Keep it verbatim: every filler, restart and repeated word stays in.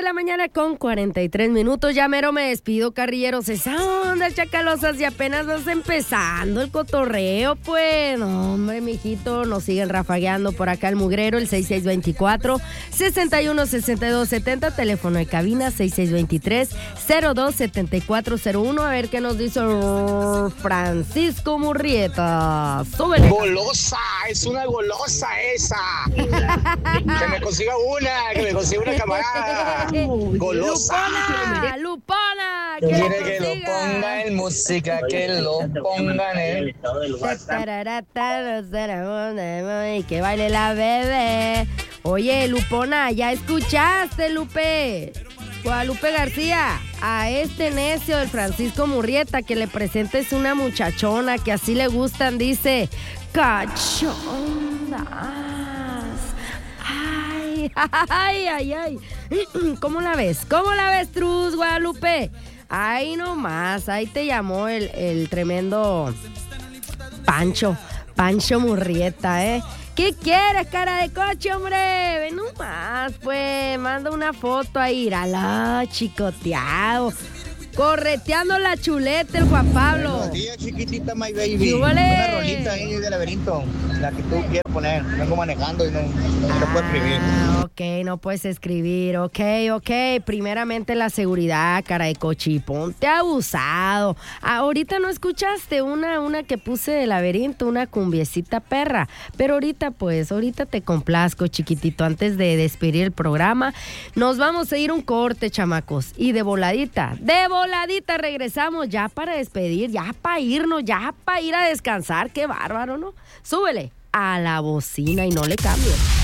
la mañana con cuarenta y tres minutos. Ya mero me despido, carrilleros. Esa onda, chacalosas, y apenas vas empezando el cotorreo, pues. No, hombre, mijito, nos siguen rafagueando por acá el mugrero, el seis seis dos cuatro, seis uno, seis dos siete cero, teléfono de cabina seis seis dos tres, cero dos siete cuatro cero uno. A ver qué nos dice Francisco Murrieta. Súbele. Golosa, es una golosa esa. Que me consiga una, que me consiga una camarada. Golosa. Lupona, Lupona. Que Quiere que lo ponga en música, que lo pongan en... Y que baile la bebé. Oye, Lupona, ¿ya escuchaste, Lupe? Guadalupe García, a este necio del Francisco Murrieta que le presentes una muchachona que así le gustan, dice, cachondas. Ay, ay, ay, ay. ¿Cómo la ves? ¿Cómo la ves, Truz, Guadalupe? Ay, nomás, ahí te llamó el, el tremendo Pancho, Pancho Murrieta, ¿eh? ¿Qué quieres, cara de coche, hombre? Ven nomás, pues, manda una foto ahí, irala, chicoteado, correteando la chuleta, el Juan Pablo. Buenos días, chiquitita, my baby. ¡Súbale! Una rolita ahí de laberinto, la que tú quieras poner. Vengo manejando y no, no puedo escribir. Ah, ok, no puedes escribir, ok, ok. Primeramente la seguridad, cara de cochi, ponte abusado. Ahorita no escuchaste una, una que puse de laberinto, una cumbiecita perra. Pero ahorita, pues, ahorita te complazco, chiquitito. Antes de despedir el programa, nos vamos a ir un corte, chamacos. Y de voladita, de voladita regresamos ya para despedir, ya para irnos, ya para ir a descansar. Qué bárbaro, ¿no? Súbele a la bocina y no le cambies.